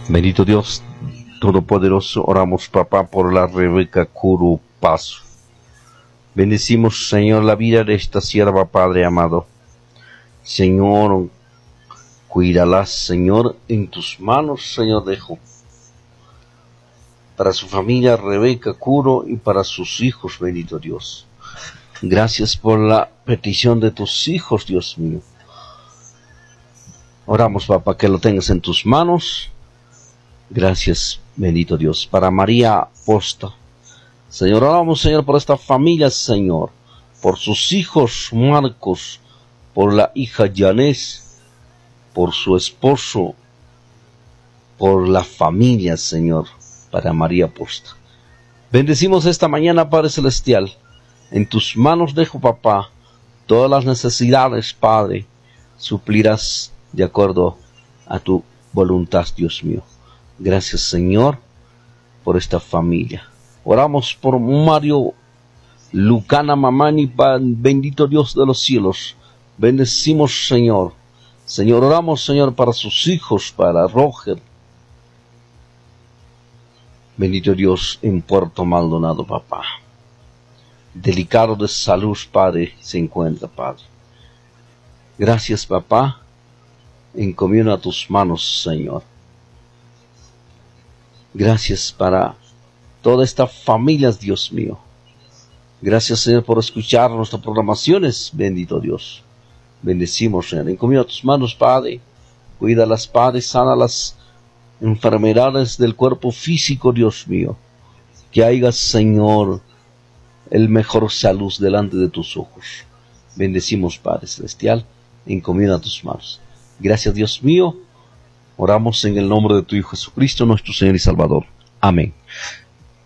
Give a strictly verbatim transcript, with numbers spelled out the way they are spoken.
Bendito Dios Todopoderoso, oramos, papá, por la Rebeca Curu Paso. Bendecimos, Señor, la vida de esta sierva, Padre amado. Señor, cuídala, Señor, en tus manos, Señor, dejo. Para su familia, Rebeca Curo, y para sus hijos, bendito Dios. Gracias por la petición de tus hijos, Dios mío. Oramos, papá, que lo tengas en tus manos. Gracias, bendito Dios. Para María Posta. Señor, oramos, Señor, por esta familia, Señor. Por sus hijos, Marcos. Por la hija Janés. Por su esposo. Por la familia, Señor. Para María Posta. Bendecimos esta mañana, Padre Celestial. En tus manos dejo, papá, todas las necesidades, Padre. Suplirás de acuerdo a tu voluntad, Dios mío. Gracias, Señor, por esta familia. Oramos por Mario Lucana Mamani, bendito Dios de los cielos. Bendecimos, Señor. Señor, oramos, Señor, para sus hijos, para Roger. Bendito Dios, en Puerto Maldonado, papá. Delicado de salud, Padre, se encuentra, Padre. Gracias, papá. Encomiendo a tus manos, Señor. Gracias para todas estas familias, Dios mío. Gracias, Señor, por escuchar nuestras programaciones, bendito Dios. Bendecimos, Señor. Encomiendo a tus manos, Padre. Cuídalas, Padre, sana las enfermedades del cuerpo físico, Dios mío. Que haya, Señor, el mejor salud delante de tus ojos. Bendecimos, Padre Celestial. Encomiendo a tus manos. Gracias, Dios mío. Oramos en el nombre de tu Hijo Jesucristo, nuestro Señor y Salvador. Amén.